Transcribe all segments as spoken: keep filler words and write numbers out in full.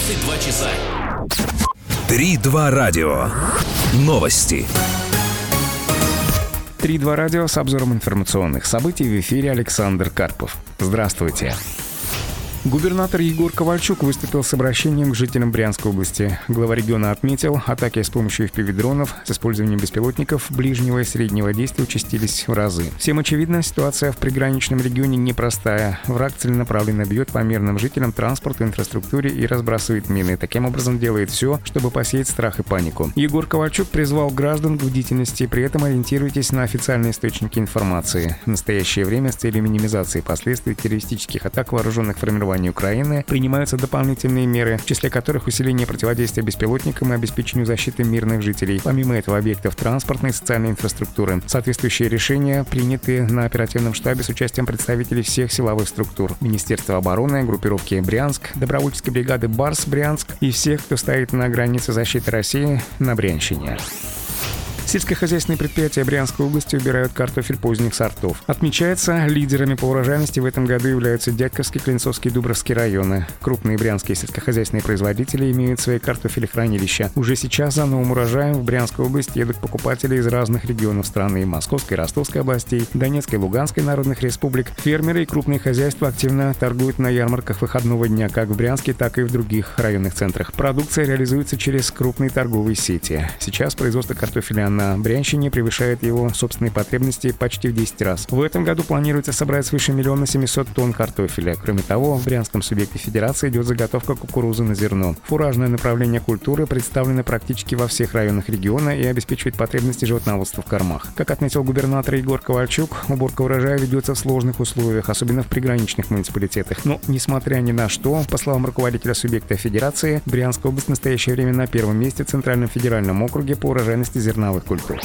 двадцать два часа. три два радио. Новости. три два радио с обзором информационных событий. В эфире Александр Карпов. Здравствуйте. Губернатор Егор Ковальчук выступил с обращением к жителям Брянской области. Глава региона отметил, атаки с помощью эф пи ви-дронов с использованием беспилотников ближнего и среднего действия участились в разы. Всем очевидно, ситуация в приграничном регионе непростая. Враг целенаправленно бьет по мирным жителям, транспорту, инфраструктуре и разбрасывает мины. Таким образом делает все, чтобы посеять страх и панику. Егор Ковальчук призвал граждан к бдительности, при этом ориентируйтесь на официальные источники информации. В настоящее время с целью минимизации последствий террористических атак вооруженных формирований Украины принимаются дополнительные меры, в числе которых усиление противодействия беспилотникам и обеспечению защиты мирных жителей. Помимо этого, объектов транспортной и социальной инфраструктуры. Соответствующие решения приняты на оперативном штабе с участием представителей всех силовых структур: Министерства обороны, группировки «Брянск», добровольческой бригады «Барс» Брянск и всех, кто стоит на границе защиты России на Брянщине. Сельскохозяйственные предприятия Брянской области убирают картофель поздних сортов. Отмечается, лидерами по урожайности в этом году являются Дядьковский, Клинцовский и Дубровский районы. Крупные брянские сельскохозяйственные производители имеют свои картофелехранилища. Уже сейчас за новым урожаем в Брянскую область едут покупатели из разных регионов страны: Московской, Ростовской областей, Донецкой, Луганской народных республик. Фермеры и крупные хозяйства активно торгуют на ярмарках выходного дня как в Брянске, так и в других районных центрах. Продукция реализуется через крупные торговые сети. Сейчас производство картофеля на Брянщине превышает его собственные потребности почти в десять раз. В этом году планируется собрать свыше миллиона семисот тонн картофеля. Кроме того, в Брянском субъекте федерации идет заготовка кукурузы на зерно. Фуражное направление культуры представлено практически во всех районах региона и обеспечивает потребности животноводства в кормах. Как отметил губернатор Егор Ковальчук, уборка урожая ведется в сложных условиях, особенно в приграничных муниципалитетах. Но, несмотря ни на что, по словам руководителя субъекта федерации, Брянская область в настоящее время на первом месте в Центральном федеральном округе по урожайности зерновых культур.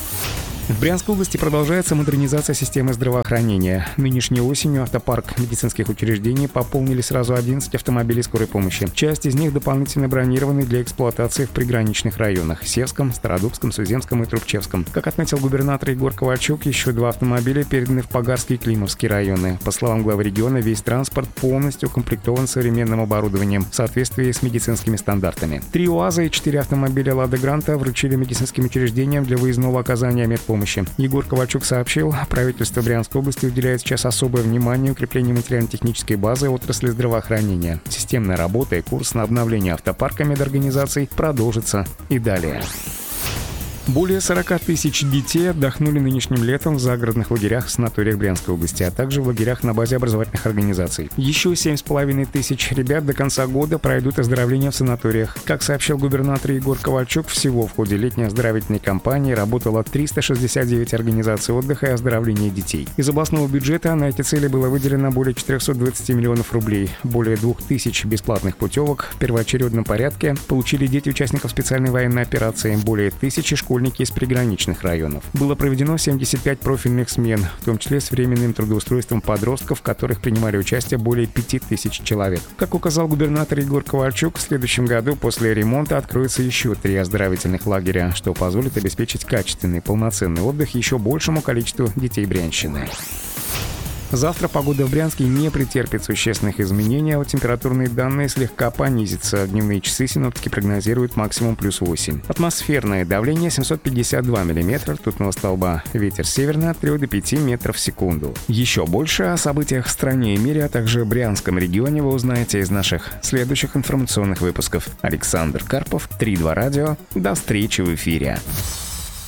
В Брянской области продолжается модернизация системы здравоохранения. Нынешней осенью автопарк медицинских учреждений пополнили сразу одиннадцать автомобилей скорой помощи. Часть из них дополнительно бронированы для эксплуатации в приграничных районах — Севском, Стародубском, Суземском и Трубчевском. Как отметил губернатор Егор Ковальчук, еще два автомобиля переданы в Погарский и Климовский районы. По словам главы региона, весь транспорт полностью укомплектован современным оборудованием в соответствии с медицинскими стандартами. Три УАЗа и четыре автомобиля «Лада Гранта» вручили медицинским учреждениям для выездного оказания медпомощи. Помощи. Егор Ковальчук сообщил, правительство Брянской области уделяет сейчас особое внимание укреплению материально-технической базы отрасли здравоохранения. Системная работа и курс на обновление автопарка медорганизаций продолжится и далее. Более сорок тысяч детей отдохнули нынешним летом в загородных лагерях в санаториях Брянской области, а также в лагерях на базе образовательных организаций. Еще семь с половиной тысяч ребят до конца года пройдут оздоровление в санаториях. Как сообщил губернатор Егор Ковальчук, всего в ходе летней оздоровительной кампании работало триста шестьдесят девять организаций отдыха и оздоровления детей. Из областного бюджета на эти цели было выделено более четырехсот двадцати миллионов рублей. Более двух тысяч бесплатных путевок в первоочередном порядке получили дети участников специальной военной операции, более тысячи школьников из приграничных районов. Было проведено семьдесят пять профильных смен, в том числе с временным трудоустройством подростков, в которых принимали участие более пяти тысяч человек. Как указал губернатор Егор Ковальчук, в следующем году после ремонта откроется еще три оздоровительных лагеря, что позволит обеспечить качественный, полноценный отдых еще большему количеству детей Брянщины. Завтра погода в Брянске не претерпит существенных изменений, а вот температурные данные слегка понизятся. Дневные часы синоптики прогнозируют максимум плюс восемь. Атмосферное давление семьсот пятьдесят два миллиметра ртутного столба. Ветер северный от трёх до пяти метров в секунду. Еще больше о событиях в стране и мире, а также в Брянском регионе вы узнаете из наших следующих информационных выпусков. Александр Карпов, три два радио. До встречи в эфире.